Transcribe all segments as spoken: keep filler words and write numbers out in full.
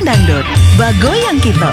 Dangdut, Bagoyang Kita.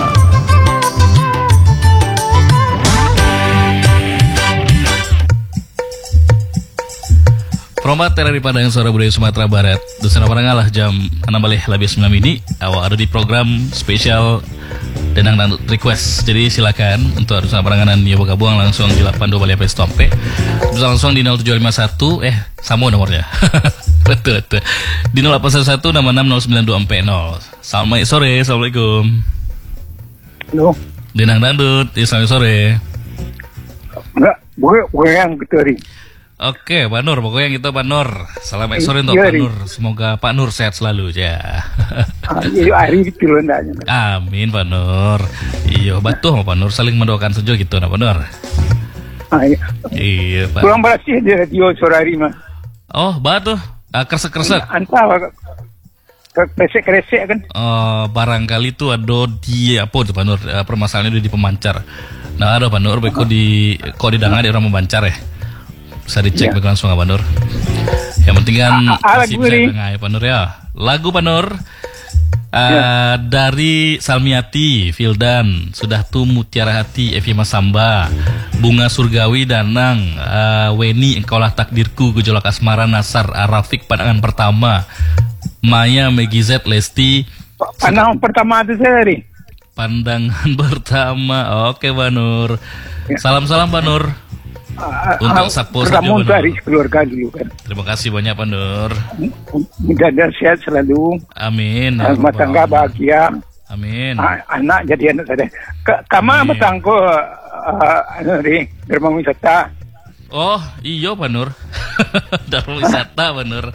Promat dari Padang Suara Budaya Sumatera Barat. Dusana Parangalah jam enam balik lebih sembilan ini. Awak ada di program spesial Denang Dangdut Request. Jadi silakan untuk Dusana Paranganan ya bergabung langsung di delapan dua balik sampai stompe. Bisa langsung di nol tujuh lima satu eh sama nomornya. betul betul. Di nol delapan satu satu enam enam nol sembilan dua empat nol. Selamat sore. Assalamualaikum. Halo. Denang Dangdut. Ya, selamat sore. Enggak, gue yang keteri. Oke, Pak Nur, pokoknya gitu Pak Nur. Selamat sore untuk Iya, Pak Nur. Semoga Pak Nur sehat selalu ya. Iya, hari itu lendanya. Amin Pak Nur. Iya, batu sama Pak Nur saling mendoakan saja gitu nah Pak Nur. Ah, iya. Iya Pak. Pulang belasih di radio sore hari mah. Oh, batu. Ah, kresek-kresek. Antara kresek-kresek kan. Oh, barangkali itu ada di apa tuh Pak Nur? Eh, permasalahannya itu di pemancar. Nah, ada Pak Nur, kok di kok didengar di orang memancar ya. Bisa dicek ya. Langsung Pak Nur. Yang penting kan masih bisa dengar ya Pak Nur ya. Lagu Pak Nur uh, ya. Dari Salmiati, Fildan, Sudah Tu Mutiara Hati, Evi Masamba, Bunga Surgawi, Danang, uh, Weni, Engkaulah Takdirku, Gejolak Asmara, Nasar, Arafik, Pandangan Pertama, Maya, Megi Z, Lesti. Pandangan Pertama itu saya dari Pandangan Pertama. Oke Pak Nur. Salam-salam Pak Nur. Uh, untuk Sapo saja dari keluarga dulu kan. Terima kasih banyak Pak Nur. Mudah-mudahan sehat selalu. Amin. Rumah tangga bahagia. Amin. Uh, anak jadi anak saya. Kama betangko uh, anu ri Dharma Wisata. Oh iya Pak Nur. Dharma Wisata Pak Nur.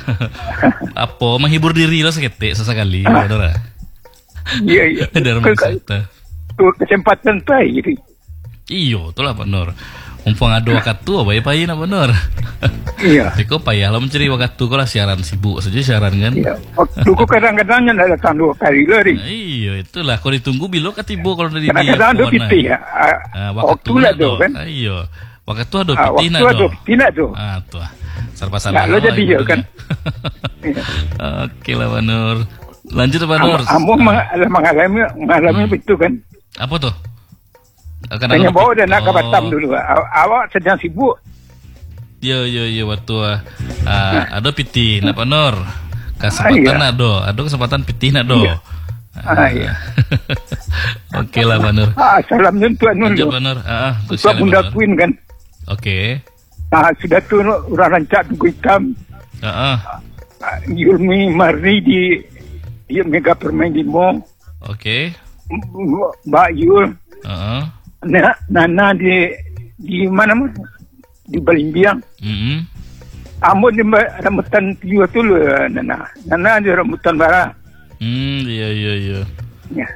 Apa menghibur diri lah seketik sesekali Pak Nur. Iya iya. Dharma Wisata. Kesempatan tuh gitu. Iyo, itulah Pak Nur. Mumpung ada waktu apa ya payin apa Nur? Iya. Tapi payah lo mencari waktu kalau siaran sibuk saja siaran kan? Iya. Waktu kadang-kadang yang datang dua kali lagi. Nah, iya itulah. Kalau ditunggu bilo ketibo kalau dari dia. Kadang-kadang ada piti ya. Nah, waktu lah tuh kan? Iya. Waktu ada piti nak Waktu ada piti nak tuh. Ah tuh. Serba salah. Nah, lo jadi ya kan? Oke lah Pak Nur. Lanjut Pak Nur. Kamu mengalami mengalami itu kan? Apa tuh? Hanya bawa dan nak ke Batam dulu. Awak sedang sibuk. Yo yo yo waktu uh, ada piti nak Pak Nur. Kesempatan nak do, ada kesempatan piti nak do. Ah iya. Oke lah Pak Nur. Ah salam nyentuh Nur. Pak Nur. Ah, Tuan Bunda Queen kan. Oke. Ah sudah tu orang rancak Tugu Hitam. Heeh. Yulmi Marni di di Mega Permain di Mall. Oke. Mbak Yul. Heeh. Nah, Nana di di mana mah di Balimbiang. Mm-hmm. Ambo di rambutan tiu tu lah Nana. Nana di rambutan bara. Hmm, iya iya iya. Ya.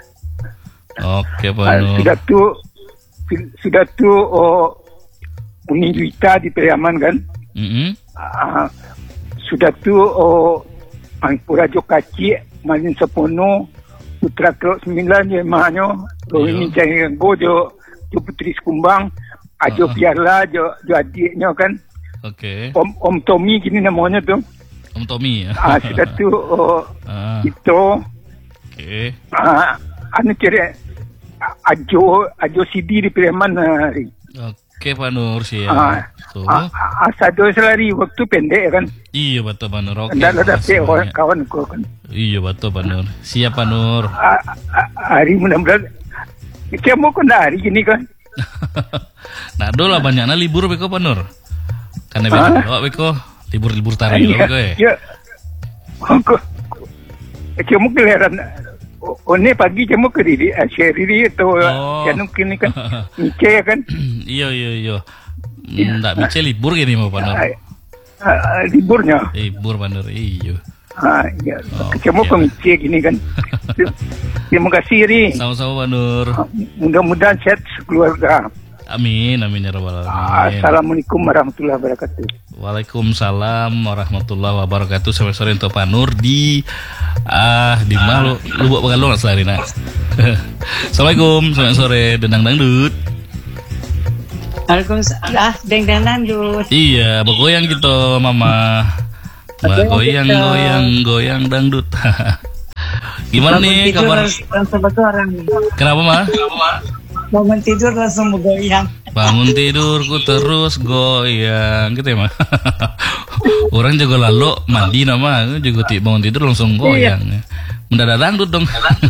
Oke Pak Uh, Nur. sudah tu sudah tu oh, Uni Juita di Periaman kan. Mm-hmm. Uh, sudah tu oh, Angpura Jokaci, Malin Sepono, Putra Kelok Sembilan je mahanyo. Rohini Jaya Gojo. Jo Putri Sekumbang, Ajo uh-huh. Piarla, jo, jo adiknya kan. Oke. Okay. Om Om Tommy gini namanya tuh. Om Tommy ya. Ah sudah tu oh, uh. itu. Oke. Okay. Ah anu kira Ajo Ajo Sidi di Preman hari. Oke okay, Pak Nur sih ya. Ah, so. ah, asa dua selari waktu pendek kan. Iya betul Pak Nur. Oke. Okay, ada ada kawan kau kan. Iya betul Pak Nur. Siap Pak Nur. Ah, ah, hari mudah-mudahan. Kamu kena hari gini kan? Nah, dolah banyaknya libur beko Pak Nur. Karena beko, ah? beko libur-libur tarik iya, beko ya. Iya. Aku, kamu kelihatan. Oh, ini pagi kamu ke diri, share diri atau yang mungkin kan? Mice kan? Iya iya iya. Nggak mice libur gini mau Pak Nur. Liburnya. Libur Pak Nur, iya. Ah, ya. Kamu ke mice gini kan? Terima kasih Ri. Sama-sama Pak Nur. Mudah-mudahan sehat sekeluarga. Amin, amin ya rabbal alamin. Assalamualaikum warahmatullahi wabarakatuh. Waalaikumsalam warahmatullahi wabarakatuh. Sore sore untuk Pak Nur di ah di mana lu lu buat pegalong nggak selari nak. Assalamualaikum, sore sore Denang Dangdut. Waalaikumsalam, ah Denang Dangdut. Iya, bergoyang gitu Mama. Goyang goyang goyang dangdut. Gimana Bangun nih tidur kabar? langsung langsung bersuara nih. Kenapa mah? Bangun tidur langsung bergoyang. Bangun tidurku terus goyang gitu ya mah. Orang juga lalu mandi nama juga ti bangun tidur langsung goyang. Mendadak dangdut dong.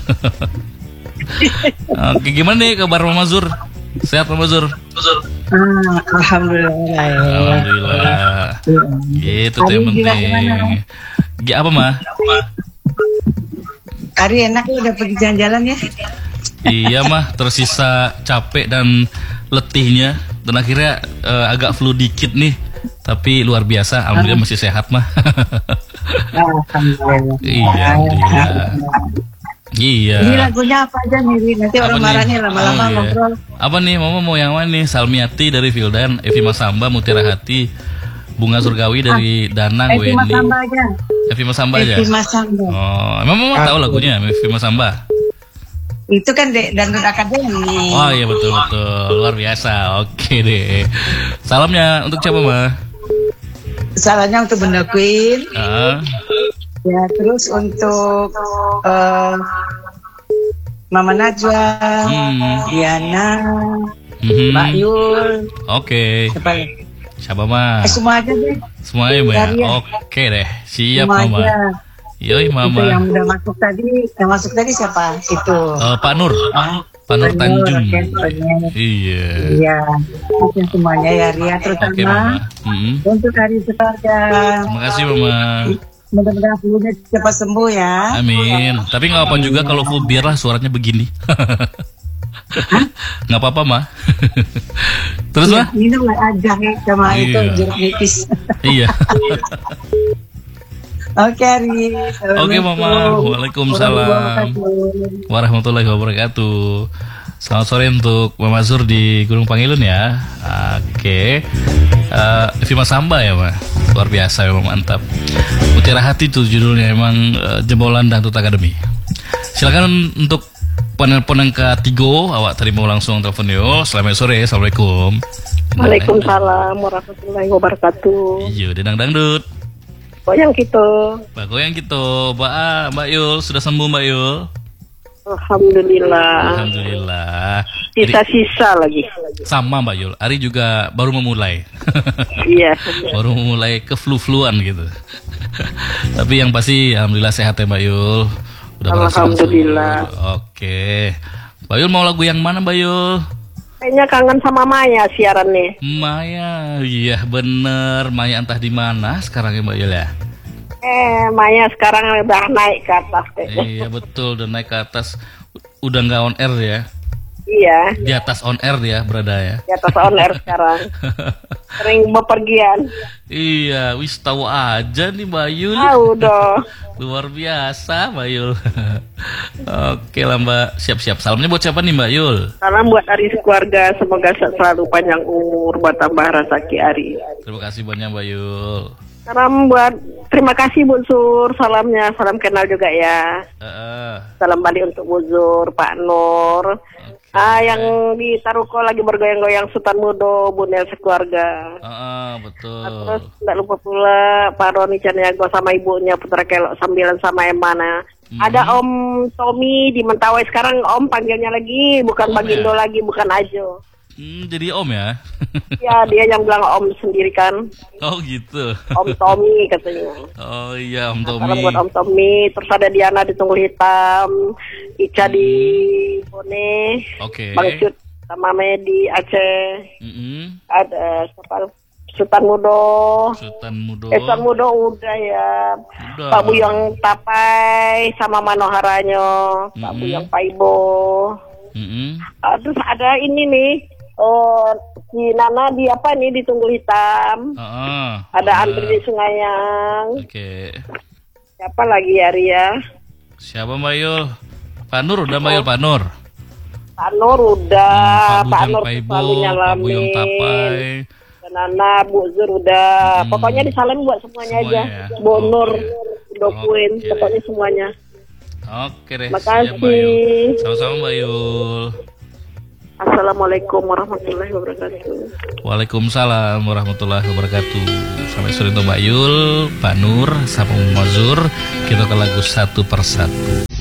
Oke, gimana nih kabar Mama Zur? Sehat Mama Zur? Ah, alhamdulillah. Alhamdulillah. Itu tuh yang Ari juga penting. gimana? Gi- Apa mah? Ari enak lu udah pergi jalan-jalan ya? Iya mah, tersisa capek dan letihnya dan akhirnya eh, agak flu dikit nih. Tapi luar biasa, alhamdulillah masih sehat mah. Alhamdulillah. Iya, alhamdulillah. Iya. Ini lagunya apa aja nih? Ri? Nanti orang Apa marah nih? nih lama-lama Oh, iya. ngobrol. Apa nih, Mama mau yang mana nih? Salmiati dari Vildan, Evi Masamba, Mutiara Hati, Bunga Surgawi dari Danang, Evi Wendy. Masamba aja. Evi Masamba aja. Evi Masamba. Oh, emang Mama tahu lagunya Evi Masamba? Itu kan de- Dangdut Akademi. Oh iya betul betul, luar biasa. Oke deh. Salamnya untuk siapa mah? Salahnya untuk Bunda Queen. Ah, Ya, terus untuk eh, Mama Najwa, Hmm. Diana, mhm. Mbak Yul, Oke. siapa lagi? Siapa mah? Eh, semua aja deh. Semuanya Mbak ya? Daria. Oke deh. Siap Semua Mama. aja. Yoi Itu Mama. yang udah masuk tadi, yang masuk tadi siapa? Itu. Eh, Pak Nur. Ah, Pak Nur Pak Nur, Tanjung. oke, Pak. Iya. Iya, oke semuanya ya Ria, terutama Oke Mama. Mhm. untuk hari sekarga. Terima kasih Mama. Mudah-mudahan flunya cepat sembuh ya. Amin. Tapi nggak apa juga kalau full biarlah suaranya begini. Nggak apa-apa mah. Terus Iya, mah? minum lah aja ya sama itu Iya. jeruk nipis. Iya. Oke Ri. Oke Mama. Waalaikumsalam warahmatullahi wabarakatuh. Selamat sore untuk Mama Zur di Gunung Pangilun ya. Oke. Eh, Evi Masamba ya Mah. Luar biasa memang mantap. Mutiara Hati tuh judulnya emang eh, jebolan Dangdut Academy. Silakan untuk penelpon yang ketiga, awak terima langsung telepon yo. Selamat sore, assalamualaikum. Waalaikumsalam warahmatullahi wabarakatuh. Iya, Dedang Dangdut. Goyang gitu. Mbak Goyang gitu, Mbak A, Mbak Yul sudah sembuh Mbak Yul. Alhamdulillah. Alhamdulillah. Jadi, Sisa-sisa lagi. sama Mbak Yul, Ari juga baru memulai. Iya. baru memulai ke flu-fluan gitu. Tapi yang pasti alhamdulillah sehat ya Mbak Yul. Udah berhasil Alhamdulillah. langsung. Oke. Mbak Yul mau lagu yang mana Mbak Yul? Kayaknya kangen sama Maya siaran nih. Maya, iya bener. Maya entah di mana sekarang ya Mbak Yul ya. Eh, Maya sekarang udah naik ke atas deh. Iya betul, udah naik ke atas. Udah nggak on air ya. Iya, Di atas on air dia berada ya. di atas on air sekarang. Sering bepergian. Iya, wis tahu aja nih Mbak Yul. Tahu dong. Luar biasa Mbak Yul. Oke lah Mbak, siap-siap. Salamnya buat siapa nih Mbak Yul? Salam buat Ari keluarga, semoga selalu panjang umur, buat tambah rezeki Ari. Terima kasih banyak Mbak Yul. Salam buat, terima kasih Bu Sur, salamnya, salam kenal juga ya. Heeh. Salam balik untuk Bu Zur, Pak Nur. Ah, yang di Taruko lagi bergoyang-goyang Sultan Mudo, Bu Nel sekeluarga. Heeh, betul. Nah, terus tidak lupa pula Pak Roni Caniago sama ibunya Putra Kelok Sambilan sama Emana. Hmm. Ada Om Tommy di Mentawai sekarang, Om panggilnya lagi, bukan Om Bagindo ya? lagi, bukan Ajo. Hmm, jadi Om ya? Ya, dia yang bilang Om sendiri kan. Oh gitu. Om Tommy katanya. Oh iya Om Salam Tommy. buat Om Tommy. Terus ada Diana di Tunggul Hitam, Ica di Bone, Oke. Bang Cut sama Medi Aceh. Mm-mm. Ada siapa? Sultan Mudo. Sultan Mudo. Eh, Sultan Mudo udah ya. Udah. Pak Buyong Tapai sama Manoharanyo, Pak Mm-mm. Buyong Paibo. Mm-mm. Ah, terus ada ini nih. Oh, si Nana di apa nih di Tunggul Hitam. Heeh. Ada Andri di Sungayang. Oke. Siapa lagi ya Ria? Siapa Mbak Yul? Pak Nur udah Mbak Yul, Pak Nur. Pak Nur udah, Hmm, Pak Pak Bujang Nur Paibo, selalu Pak Buyong Tapai. nyalamin. Nana, Bu Zur udah. Hmm. Pokoknya disalam buat semuanya, Semuanya aja. ya? Bu Nur, Oke. Dokuin, Oke. pokoknya semuanya. Oke deh. Makasih. siap, Mbak Yul. Sama-sama Mbak Yul. Assalamualaikum warahmatullahi wabarakatuh. Waalaikumsalam warahmatullahi wabarakatuh. Sampai sore untuk Mbak Yul, Pak Nur, sama Mazur. Kita ke lagu satu persatu.